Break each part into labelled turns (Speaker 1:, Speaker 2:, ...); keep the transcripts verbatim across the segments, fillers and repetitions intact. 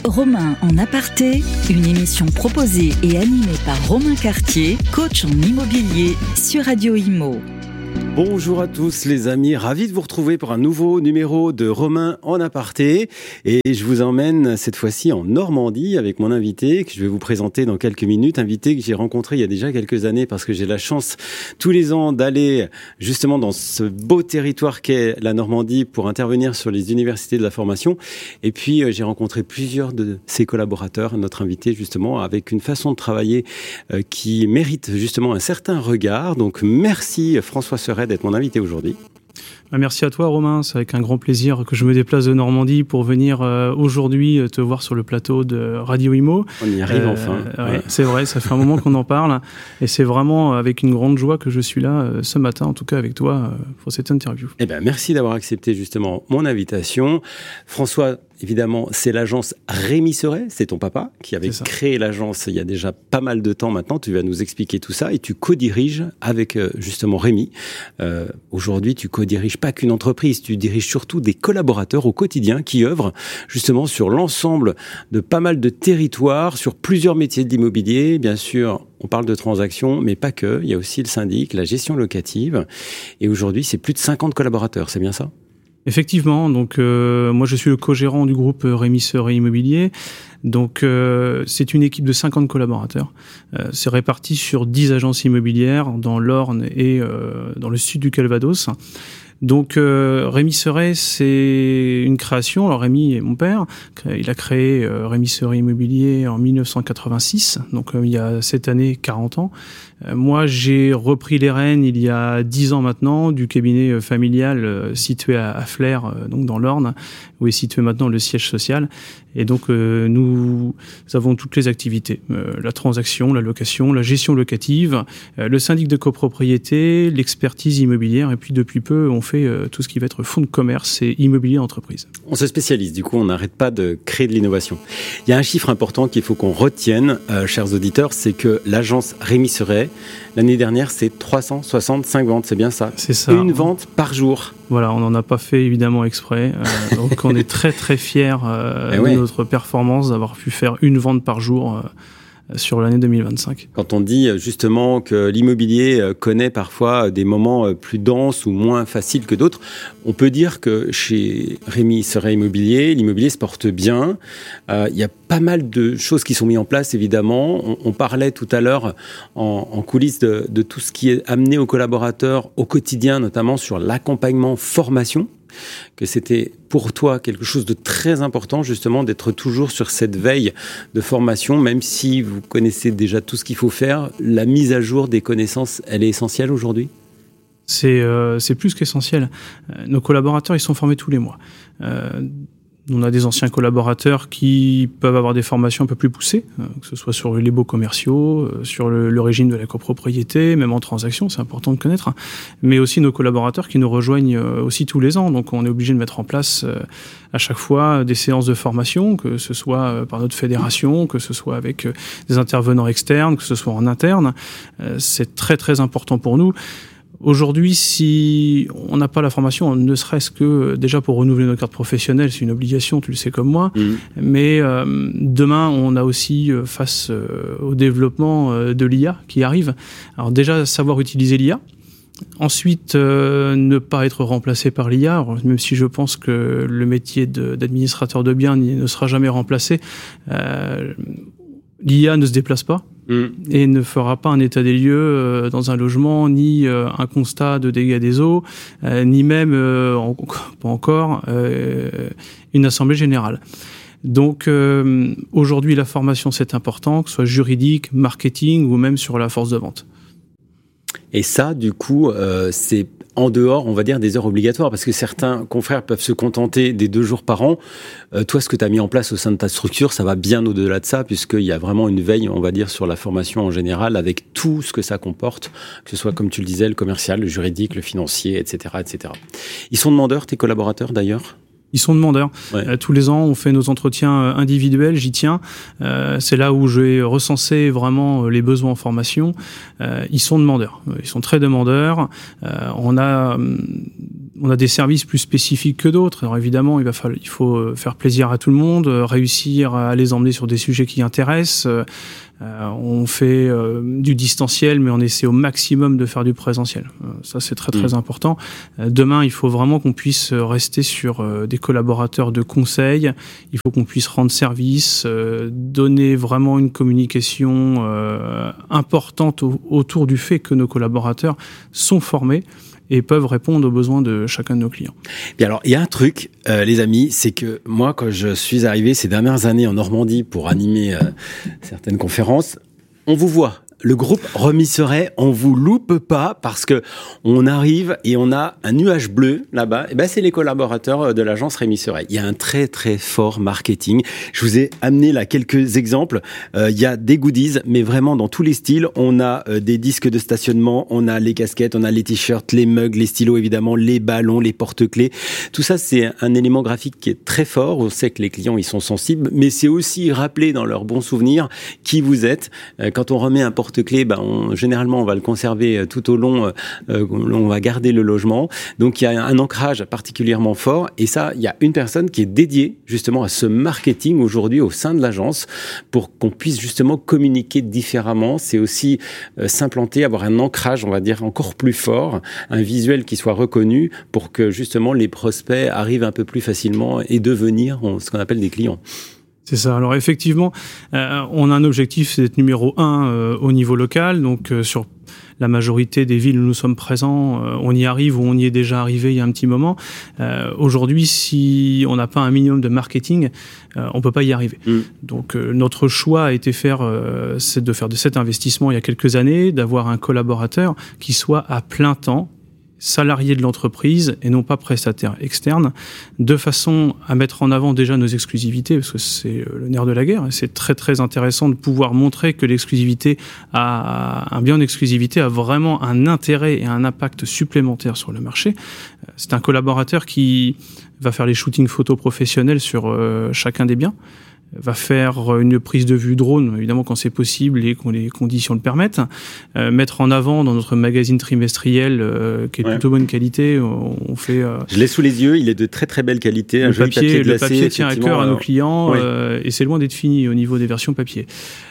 Speaker 1: Romain en aparté, une émission proposée et animée par Romain Cartier, coach en immobilier sur Radio Imo.
Speaker 2: Bonjour à tous les amis, ravi de vous retrouver pour un nouveau numéro de Romain en aparté et je vous emmène cette fois-ci en Normandie avec mon invité que je vais vous présenter dans quelques minutes, invité que j'ai rencontré il y a déjà quelques années parce que j'ai la chance tous les ans d'aller justement dans ce beau territoire qu'est la Normandie pour intervenir sur les universités de la formation et puis euh, j'ai rencontré plusieurs de ses collaborateurs, notre invité justement avec une façon de travailler euh, qui mérite justement un certain regard, donc merci François Seret d'être mon invité aujourd'hui.
Speaker 3: Merci à toi Romain, c'est avec un grand plaisir que je me déplace de Normandie pour venir euh, aujourd'hui te voir sur le plateau de Radio Imo.
Speaker 2: On y arrive euh, enfin.
Speaker 3: Ouais, ouais. C'est vrai, ça fait un moment qu'on en parle et c'est vraiment avec une grande joie que je suis là euh, ce matin, en tout cas avec toi euh, pour cette interview.
Speaker 2: Eh ben, merci d'avoir accepté justement mon invitation. François, évidemment, c'est l'agence Rémi Seret, c'est ton papa qui avait créé l'agence il y a déjà pas mal de temps maintenant. Tu vas nous expliquer tout ça et tu co-diriges avec euh, justement Rémi. Euh, aujourd'hui, tu co-diriges pas qu'une entreprise, tu diriges surtout des collaborateurs au quotidien qui œuvrent justement sur l'ensemble de pas mal de territoires, sur plusieurs métiers de l'immobilier. Bien sûr, on parle de transactions, mais pas que. Il y a aussi le syndic, la gestion locative. Et aujourd'hui, c'est plus de cinquante collaborateurs, c'est bien ça ?
Speaker 3: Effectivement, donc euh, moi je suis le co-gérant du groupe Rémi Seret Immobilier. Donc euh, c'est une équipe de cinquante collaborateurs. Euh, c'est réparti sur dix agences immobilières dans l'Orne et euh, dans le sud du Calvados. Donc euh, Rémi Seret, c'est une création. Alors Rémi est mon père. Il a créé euh, Rémi Seret Immobilier en dix-neuf cent quatre-vingt-six, donc euh, il y a cette année quarante ans. Euh, moi, j'ai repris les rênes il y a dix ans maintenant du cabinet euh, familial euh, situé à, à Flers, euh, donc dans l'Orne, où est situé maintenant le siège social. Et donc euh, nous, nous avons toutes les activités, euh, la transaction, la location, la gestion locative, euh, le syndic de copropriété, l'expertise immobilière, et puis depuis peu on fait euh, tout ce qui va être fonds de commerce et immobilier d'entreprise.
Speaker 2: On se spécialise, du coup on n'arrête pas de créer de l'innovation. Il y a un chiffre important qu'il faut qu'on retienne, euh, chers auditeurs, c'est que l'agence Rémi Seret, l'année dernière c'est trois cent soixante-cinq ventes, c'est bien ça ?
Speaker 3: C'est ça.
Speaker 2: Une vente par jour.
Speaker 3: Voilà, on n'en a pas fait évidemment exprès, euh, donc on est très très fiers euh, de ouais. notre performance d'avoir pu faire une vente par jour euh, sur l'année deux mille vingt-cinq.
Speaker 2: Quand on dit justement que l'immobilier connaît parfois des moments plus denses ou moins faciles que d'autres, on peut dire que chez Rémi Seret Immobilier, l'immobilier se porte bien. Euh, il y a pas mal de choses qui sont mises en place, évidemment. On, on parlait tout à l'heure en, en coulisses de, de tout ce qui est amené aux collaborateurs au quotidien, notamment sur l'accompagnement formation, que c'était pour toi quelque chose de très important, justement, d'être toujours sur cette veille de formation, même si vous connaissez déjà tout ce qu'il faut faire. La mise à jour des connaissances, elle est essentielle aujourd'hui ?
Speaker 3: C'est, euh, c'est plus qu'essentiel. Euh, nos collaborateurs, ils sont formés tous les mois. Euh, On a des anciens collaborateurs qui peuvent avoir des formations un peu plus poussées, que ce soit sur les baux commerciaux, sur le, le régime de la copropriété, même en transaction, c'est important de connaître. Mais aussi nos collaborateurs qui nous rejoignent aussi tous les ans. Donc on est obligé de mettre en place à chaque fois des séances de formation, que ce soit par notre fédération, que ce soit avec des intervenants externes, que ce soit en interne. C'est très très important pour nous. Aujourd'hui, si on n'a pas la formation, ne serait-ce que déjà pour renouveler nos cartes professionnelles, c'est une obligation, tu le sais comme moi, mmh. mais euh, demain, on a aussi euh, face euh, au développement euh, de l'I A qui arrive. Alors déjà, savoir utiliser l'I A. Ensuite, euh, ne pas être remplacé par l'I A, même si je pense que le métier de, d'administrateur de biens ne sera jamais remplacé. Euh, L'I A ne se déplace pas. Mmh. Et ne fera pas un état des lieux euh, dans un logement, ni euh, un constat de dégâts des eaux, euh, ni même, euh, en, pas encore, euh, une assemblée générale. Donc euh, aujourd'hui, la formation, c'est important, que ce soit juridique, marketing ou même sur la force de vente.
Speaker 2: Et ça, du coup, euh, c'est en dehors, on va dire, des heures obligatoires, parce que certains confrères peuvent se contenter des deux jours par an. Euh, toi, ce que tu as mis en place au sein de ta structure, ça va bien au-delà de ça, puisqu'il y a vraiment une veille, on va dire, sur la formation en général, avec tout ce que ça comporte, que ce soit, comme tu le disais, le commercial, le juridique, le financier, et cetera, et cetera. Ils sont demandeurs, tes collaborateurs, d'ailleurs ?
Speaker 3: Ils sont demandeurs. Ouais. Euh, tous les ans, on fait nos entretiens individuels, j'y tiens. Euh, c'est là où je vais recenser vraiment les besoins en formation. Euh, ils sont demandeurs. Ils sont très demandeurs. Euh, on a on a des services plus spécifiques que d'autres. Alors évidemment, il va falloir, il faut faire plaisir à tout le monde, réussir à les emmener sur des sujets qui intéressent. Euh, on fait euh, du distanciel, mais on essaie au maximum de faire du présentiel. Euh, ça, c'est très très mmh. important. Euh, demain, il faut vraiment qu'on puisse rester sur euh, des collaborateurs de conseil. Il faut qu'on puisse rendre service, euh, donner vraiment une communication euh, importante au, autour du fait que nos collaborateurs sont formés et peuvent répondre aux besoins de chacun de nos clients.
Speaker 2: Et alors, il y a un truc, euh, les amis, c'est que moi, quand je suis arrivé ces dernières années en Normandie pour animer euh, certaines conférences, on vous voit. Le groupe Remisseret, on vous loupe pas parce que on arrive et on a un nuage bleu là-bas. Et ben c'est les collaborateurs de l'agence Remisseret. Il y a un très très fort marketing. Je vous ai amené là quelques exemples. Euh, il y a des goodies, mais vraiment dans tous les styles. On a euh, des disques de stationnement, on a les casquettes, on a les t-shirts, les mugs, les stylos évidemment, les ballons, les porte-clés. Tout ça c'est un élément graphique qui est très fort. On sait que les clients ils sont sensibles, mais c'est aussi rappeler dans leurs bons souvenirs qui vous êtes. Euh, quand on remet un porte porte-clés, ben on, généralement on va le conserver tout au long, euh, on va garder le logement. Donc il y a un ancrage particulièrement fort et ça, il y a une personne qui est dédiée justement à ce marketing aujourd'hui au sein de l'agence pour qu'on puisse justement communiquer différemment. C'est aussi euh, s'implanter, avoir un ancrage, on va dire, encore plus fort, un visuel qui soit reconnu pour que justement les prospects arrivent un peu plus facilement et devenir ce qu'on appelle des clients.
Speaker 3: C'est ça. Alors effectivement, euh, on a un objectif, c'est d'être numéro un euh, au niveau local. Donc euh, sur la majorité des villes où nous sommes présents, euh, on y arrive ou on y est déjà arrivé il y a un petit moment. Euh, aujourd'hui, si on n'a pas un minimum de marketing, euh, on peut pas y arriver. Mmh. Donc euh, notre choix a été faire, euh, c'est de faire de cet investissement il y a quelques années, d'avoir un collaborateur qui soit à plein temps, salariés de l'entreprise et non pas prestataires externes, de façon à mettre en avant déjà nos exclusivités, parce que c'est le nerf de la guerre. C'est très très intéressant de pouvoir montrer que l'exclusivité a un bien d'exclusivité a vraiment un intérêt et un impact supplémentaire sur le marché. C'est un collaborateur qui va faire les shootings photos professionnels sur euh, chacun des biens, va faire une prise de vue drone, évidemment quand c'est possible et quand les conditions le permettent, euh, mettre en avant dans notre magazine trimestriel euh, qui est de ouais. plutôt bonne qualité, on, on fait... Euh,
Speaker 2: Je l'ai sous les yeux, il est de très très belle qualité,
Speaker 3: un
Speaker 2: le joli papier, papier glacé.
Speaker 3: Le papier tient à cœur à nos clients ouais. euh, et c'est loin d'être fini au niveau des versions papier.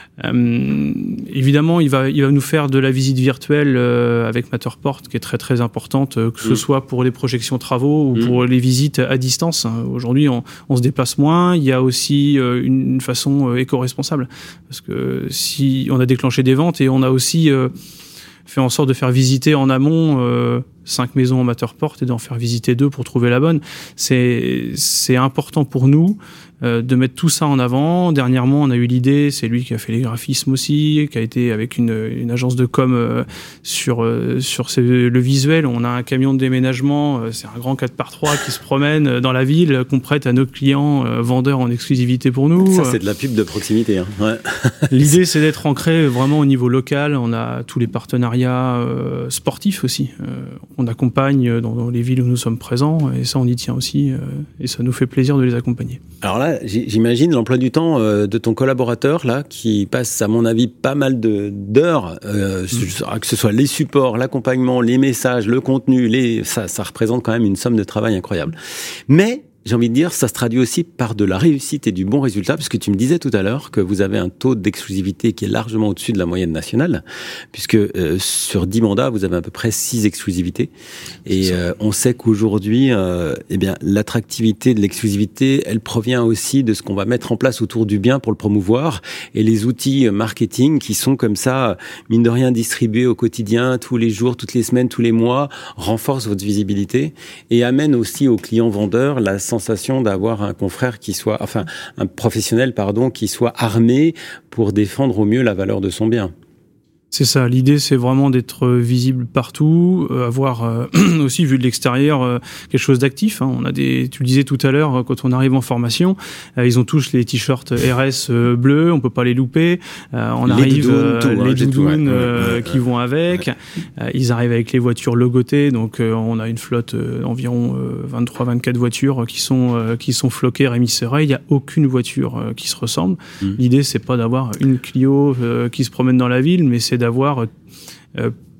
Speaker 3: Euh, évidemment, il va, il va nous faire de la visite virtuelle euh, avec Matterport, qui est très très importante, euh, que ce mmh. soit pour les projections travaux ou mmh. pour les visites à distance. Aujourd'hui, on, on se déplace moins. Il y a aussi euh, une, une façon euh, éco-responsable, parce que si on a déclenché des ventes et on a aussi euh, fait en sorte de faire visiter en amont euh, cinq maisons en Matterport et d'en faire visiter deux pour trouver la bonne. C'est, c'est important pour nous euh, de mettre tout ça en avant. Dernièrement, on a eu l'idée, c'est lui qui a fait les graphismes aussi, qui a été avec une, une agence de com euh, sur, euh, sur ces, le visuel. On a un camion de déménagement, euh, c'est un grand quatre par trois qui se promène dans la ville, qu'on prête à nos clients euh, vendeurs en exclusivité pour nous.
Speaker 2: Ça, c'est de la pub de proximité. Hein. Ouais.
Speaker 3: L'idée, c'est d'être ancré vraiment au niveau local. On a tous les partenariats euh, sportifs aussi. Euh, on accompagne dans, dans les villes où nous sommes présents, et ça, on y tient aussi, euh, et ça nous fait plaisir de les accompagner.
Speaker 2: Alors là, j'imagine l'emploi du temps euh, de ton collaborateur, là, qui passe, à mon avis, pas mal de, d'heures, euh, mmh. que ce soit les supports, l'accompagnement, les messages, le contenu, les, ça, ça représente quand même une somme de travail incroyable. Mais, j'ai envie de dire, ça se traduit aussi par de la réussite et du bon résultat, parce que tu me disais tout à l'heure que vous avez un taux d'exclusivité qui est largement au-dessus de la moyenne nationale, puisque euh, sur dix mandats, vous avez à peu près six exclusivités. Et euh, on sait qu'aujourd'hui, euh, eh bien, l'attractivité de l'exclusivité, elle provient aussi de ce qu'on va mettre en place autour du bien pour le promouvoir, et les outils marketing qui sont comme ça, mine de rien, distribués au quotidien, tous les jours, toutes les semaines, tous les mois, renforcent votre visibilité et amènent aussi aux clients vendeurs la sensation d'avoir un confrère qui soit, enfin, un professionnel, pardon, qui soit armé pour défendre au mieux la valeur de son bien.
Speaker 3: C'est ça, l'idée c'est vraiment d'être visible partout, euh, avoir euh, aussi vu de l'extérieur euh, quelque chose d'actif. Hein. On a des, tu le disais tout à l'heure, quand on arrive en formation, euh, ils ont tous les t-shirts R S euh, bleus, on peut pas les louper. Euh, on
Speaker 2: les
Speaker 3: arrive
Speaker 2: doudounes,
Speaker 3: euh,
Speaker 2: tout,
Speaker 3: les
Speaker 2: hein,
Speaker 3: doudounes
Speaker 2: tout, ouais,
Speaker 3: euh,
Speaker 2: ouais,
Speaker 3: qui
Speaker 2: ouais,
Speaker 3: vont avec.
Speaker 2: Ouais.
Speaker 3: Euh, ils arrivent avec les voitures logotées, donc euh, on a une flotte euh, environ euh, vingt-trois vingt-quatre voitures qui sont euh, qui sont floquées Remisseret. Il y a aucune voiture euh, qui se ressemble. Mmh. L'idée c'est pas d'avoir une Clio euh, qui se promène dans la ville, mais c'est d'avoir euh,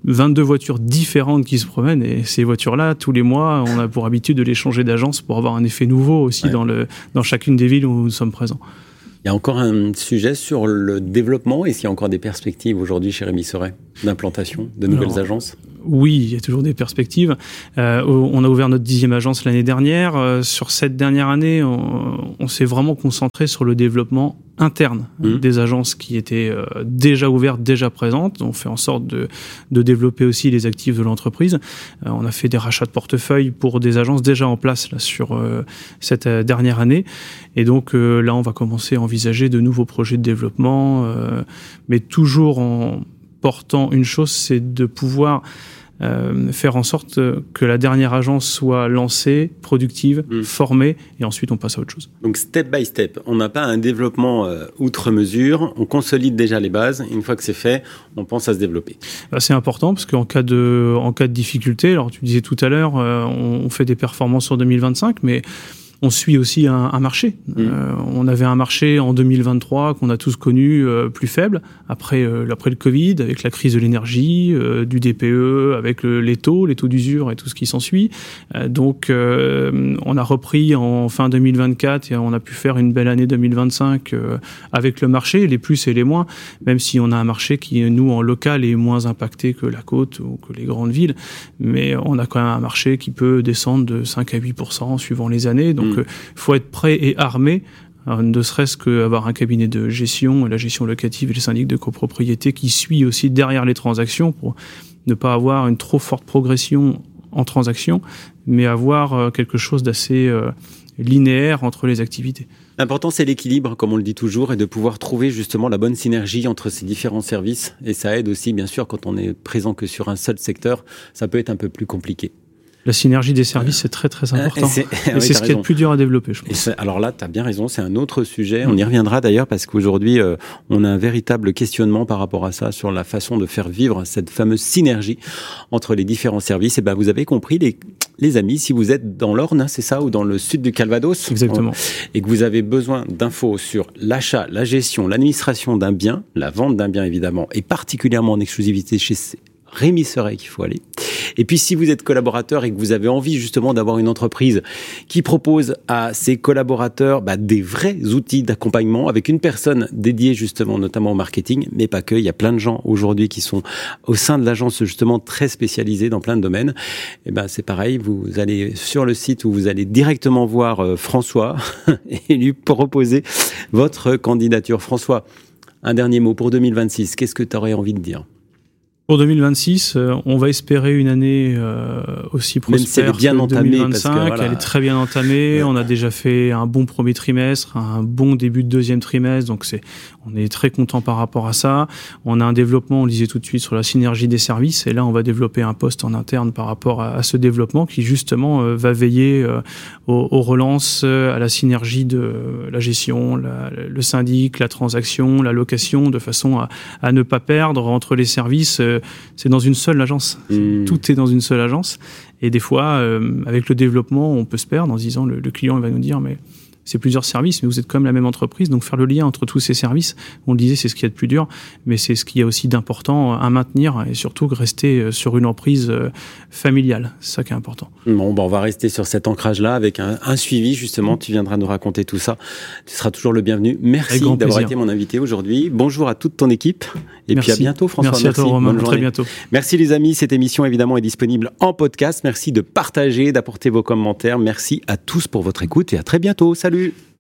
Speaker 3: vingt-deux voitures différentes qui se promènent, et ces voitures-là, tous les mois, on a pour habitude de les changer d'agence pour avoir un effet nouveau aussi ouais. dans, le, dans chacune des villes où nous sommes présents.
Speaker 2: Il y a encore un sujet sur le développement. Est-ce qu'il y a encore des perspectives aujourd'hui chez Rémi Serret d'implantation de nouvelles Alors, agences ?
Speaker 3: Oui, il y a toujours des perspectives. Euh, on a ouvert notre dixième agence l'année dernière. Euh, sur cette dernière année, on, on s'est vraiment concentré sur le développement interne mmh. des agences qui étaient euh, déjà ouvertes, déjà présentes. On fait en sorte de, de développer aussi les actifs de l'entreprise. Euh, on a fait des rachats de portefeuille pour des agences déjà en place là, sur euh, cette euh, dernière année. Et donc euh, là, on va commencer à envisager de nouveaux projets de développement, euh, mais toujours en portant une chose, c'est de pouvoir Euh, faire en sorte que la dernière agence soit lancée, productive, mmh. formée, et ensuite on passe à autre chose.
Speaker 2: Donc step by step, on n'a pas un développement euh, outre mesure, on consolide déjà les bases, et une fois que c'est fait, on pense à se développer.
Speaker 3: C'est important parce qu'en cas de, en cas de difficulté, alors tu disais tout à l'heure, euh, on fait des performances sur deux mille vingt-cinq, mais on suit aussi un, un marché. Mmh. Euh, on avait un marché en deux mille vingt-trois qu'on a tous connu euh, plus faible, après, euh, après le Covid, avec la crise de l'énergie, euh, du D P E, avec le, les taux, les taux d'usure et tout ce qui s'ensuit. Euh, donc, euh, on a repris en fin deux mille vingt-quatre et on a pu faire une belle année deux mille vingt-cinq euh, avec le marché, les plus et les moins, même si on a un marché qui, nous, en local, est moins impacté que la côte ou que les grandes villes. Mais on a quand même un marché qui peut descendre de cinq à huit pour cent suivant les années. Donc, il mmh. faut être prêt et armé, euh, ne serait-ce qu'avoir un cabinet de gestion, la gestion locative et le syndic de copropriété qui suit aussi derrière les transactions pour ne pas avoir une trop forte progression en transactions, mais avoir euh, quelque chose d'assez euh, linéaire entre les activités.
Speaker 2: L'important, c'est l'équilibre, comme on le dit toujours, et de pouvoir trouver justement la bonne synergie entre ces différents services. Et ça aide aussi, bien sûr, quand on est présent que sur un seul secteur, ça peut être un peu plus compliqué.
Speaker 3: La synergie des services, c'est très, très important. Et c'est, et oui, c'est ce qui est le plus dur à développer, je pense.
Speaker 2: Alors là, tu as bien raison, c'est un autre sujet. Mmh. On y reviendra d'ailleurs parce qu'aujourd'hui, euh, on a un véritable questionnement par rapport à ça, sur la façon de faire vivre cette fameuse synergie entre les différents services. Et ben, vous avez compris, les, les amis, si vous êtes dans l'Orne, c'est ça, ou dans le sud du Calvados.
Speaker 3: Exactement.
Speaker 2: On, et que vous avez besoin d'infos sur l'achat, la gestion, l'administration d'un bien, la vente d'un bien évidemment, et particulièrement en exclusivité chez Rémi Serret qu'il faut aller. Et puis, si vous êtes collaborateur et que vous avez envie justement d'avoir une entreprise qui propose à ses collaborateurs bah, des vrais outils d'accompagnement avec une personne dédiée justement notamment au marketing, mais pas que, il y a plein de gens aujourd'hui qui sont au sein de l'agence justement très spécialisés dans plein de domaines. Et ben c'est pareil, vous allez sur le site où vous allez directement voir euh, François et lui proposer votre candidature. François, un dernier mot pour deux mille vingt-six, qu'est-ce que tu aurais envie de dire ?
Speaker 3: Pour deux mille vingt-six, euh, on va espérer une année euh, aussi prospère.
Speaker 2: Même si elle est bien
Speaker 3: que
Speaker 2: entamée,
Speaker 3: deux mille vingt-cinq,
Speaker 2: parce que, voilà.
Speaker 3: Elle est très bien entamée. Ouais. On a déjà fait un bon premier trimestre, un bon début de deuxième trimestre. Donc c'est, on est très content par rapport à ça. On a un développement, on le disait tout de suite, sur la synergie des services. Et là, on va développer un poste en interne par rapport à, à ce développement qui justement euh, va veiller euh, aux, aux relances, euh, à la synergie de euh, la gestion, la, le syndic, la transaction, la location, de façon à, à ne pas perdre entre les services. Euh, C'est dans une seule agence. Mmh. Tout est dans une seule agence. Et des fois, euh, avec le développement, on peut se perdre en se disant, le, le client il va nous dire, mais c'est plusieurs services, mais vous êtes quand même la même entreprise. Donc faire le lien entre tous ces services, on le disait, c'est ce qui est de plus dur, mais c'est ce qui est aussi d'important à maintenir et surtout rester sur une emprise familiale. C'est ça qui est important.
Speaker 2: Bon, ben on va rester sur cet ancrage-là avec un, un suivi, justement. Tu viendras nous raconter tout ça. Tu seras toujours le bienvenu. Merci d'avoir plaisir. été mon invité aujourd'hui. Bonjour à toute ton équipe. Et
Speaker 3: Merci.
Speaker 2: puis à bientôt, François.
Speaker 3: Merci, Merci à toi, Romain. Bonne très bientôt.
Speaker 2: Merci les amis. Cette émission, évidemment, est disponible en podcast. Merci de partager, d'apporter vos commentaires. Merci à tous pour votre écoute et à très bientôt. Salut.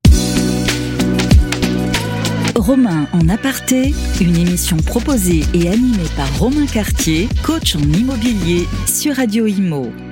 Speaker 1: Romain en aparté, une émission proposée et animée par Romain Cartier, coach en immobilier sur Radio Imo.